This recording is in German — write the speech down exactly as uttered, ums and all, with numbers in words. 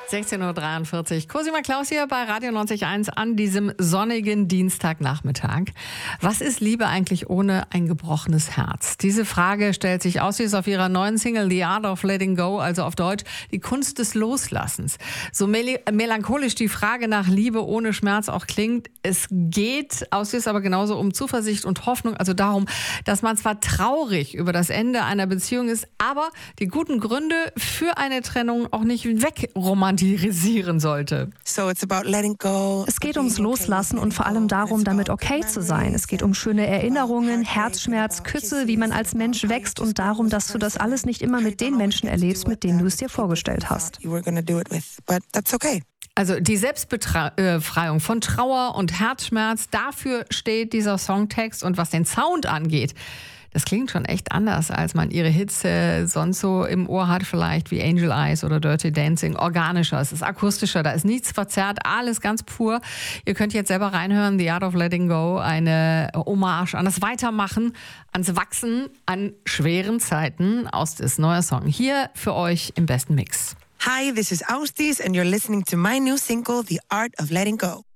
sechzehn Uhr dreiundvierzig. Cosima Klaus hier bei Radio neunzig Komma eins an diesem sonnigen Dienstagnachmittag. Was ist Liebe eigentlich ohne ein gebrochenes Herz? Diese Frage stellt sich Aussies auf ihrer neuen Single The Art of Letting Go, also auf Deutsch die Kunst des Loslassens. So mel- melancholisch die Frage nach Liebe ohne Schmerz auch klingt, es geht Aussies aber genauso um Zuversicht und Hoffnung, also darum, dass man zwar traurig über das Ende einer Beziehung ist, aber die guten Gründe für eine Trennung auch nicht wegromantisieren sollte. So it's about letting go. Es geht ums Loslassen und vor allem darum, damit okay zu sein. Es geht um schöne Erinnerungen, Herzschmerz, Küsse, wie man als Mensch wächst und darum, dass du das alles nicht immer mit den Menschen erlebst, mit denen du es dir vorgestellt hast. You were gonna do it with, but that's okay. Also die Selbstbefreiung von Trauer und Herzschmerz, dafür steht dieser Songtext. Und was den Sound angeht, das klingt schon echt anders, als man ihre Hits äh, sonst so im Ohr hat, vielleicht wie Angel Eyes oder Dirty Dancing. Organischer, es ist akustischer, da ist nichts verzerrt, alles ganz pur. Ihr könnt jetzt selber reinhören, The Art of Letting Go, eine Hommage an das Weitermachen, ans Wachsen, an schweren Zeiten aus des neuen Song. Hier für euch im besten Mix. Hi, this is Austis and you're listening to my new single, The Art of Letting Go.